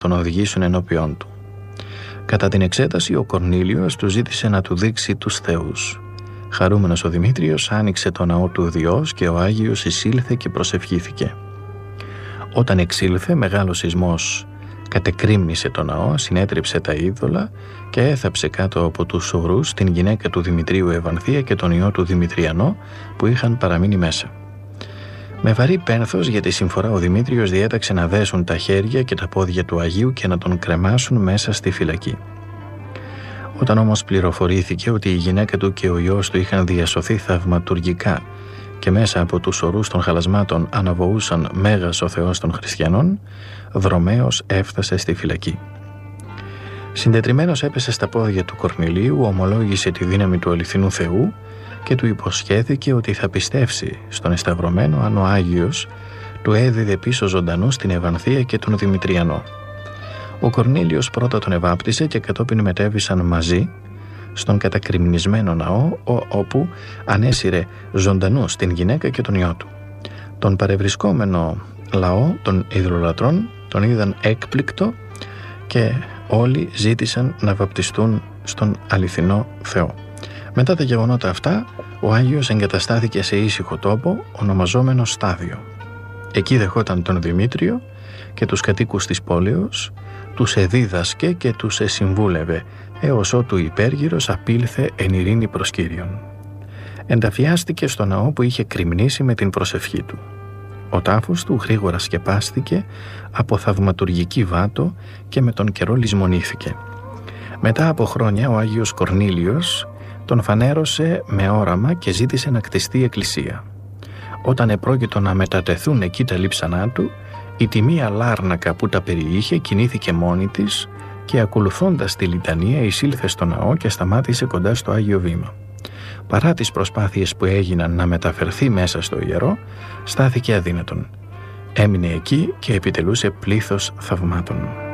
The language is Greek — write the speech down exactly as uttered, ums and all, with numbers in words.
τον οδηγήσουν ενώπιόν του. Κατά την εξέταση, ο Κορνήλιος του ζήτησε να του δείξει τους θεούς. Χαρούμενος ο Δημήτριος άνοιξε το ναό του Διός και ο Άγιος εισήλθε και προσευχήθηκε. Όταν εξήλθε, μεγάλος σεισμός κατεκρήμνησε το ναό, συνέτριψε τα είδωλα και έθαψε κάτω από τους ορούς την γυναίκα του Δημητρίου Ευανθία και τον ιό του Δημητριανό που είχαν παραμείνει μέσα. Με βαρύ πένθος για τη συμφορά ο Δημήτριος διέταξε να δέσουν τα χέρια και τα πόδια του Αγίου και να τον κρεμάσουν μέσα στη φυλακή. Όταν όμως πληροφορήθηκε ότι η γυναίκα του και ο ιός του είχαν διασωθεί θαυματουργικά και μέσα από τους ορούς των χαλασμάτων αναβοούσαν Μέγας ο Θεός των Χριστιανών, δρομέως έφτασε στη φυλακή. Συντετριμμένος έπεσε στα πόδια του Κορνηλίου, ομολόγησε τη δύναμη του αληθινού Θεού και του υποσχέθηκε ότι θα πιστεύσει στον εσταυρωμένο αν ο Άγιος του έδιδε πίσω ζωντανό στην Ευανθία και τον Δημητριανό. Ο Κορνήλιος πρώτα τον ευάπτισε και κατόπιν μετέβησαν μαζί στον κατακρημνισμένο ναό, όπου ανέσυρε ζωντανού την γυναίκα και τον ιό του. Τον παρευρισκόμενο λαό των ειδωλολατρών τον είδαν έκπληκτο και όλοι ζήτησαν να βαπτιστούν στον αληθινό Θεό. Μετά τα γεγονότα αυτά, ο Άγιος εγκαταστάθηκε σε ήσυχο τόπο, ονομαζόμενο Στάδιο. Εκεί δεχόταν τον Δημήτριο και τους κατοίκους της πόλεως, τους εδίδασκε και τους εσυμβούλευε, έως ότου υπέργυρος απήλθε εν ειρήνη προς Κύριον. Ενταφιάστηκε στο ναό που είχε κρημνήσει με την προσευχή του. Ο τάφος του γρήγορα σκεπάστηκε από θαυματουργική βάτο και με τον καιρό λησμονήθηκε. Μετά από χρόνια ο Άγιος Κορνήλιος τον φανέρωσε με όραμα και ζήτησε να κτιστεί εκκλησία. Όταν επρόκειτο να μετατεθούν εκεί τα λείψανά του, η τιμία λάρνακα που τα περιείχε κινήθηκε μόνη της και ακολουθώντας τη λιτανία εισήλθε στο ναό και σταμάτησε κοντά στο Άγιο Βήμα. Παρά τις προσπάθειες που έγιναν να μεταφερθεί μέσα στο ιερό, στάθηκε αδύνατον. Έμεινε εκεί και επιτελούσε πλήθος θαυμάτων.